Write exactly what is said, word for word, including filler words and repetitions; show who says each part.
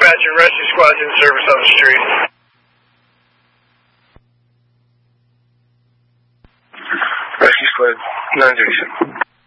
Speaker 1: Dispatcher, rescue squad's in service on the street. Rescue squad, nine thirty-seven.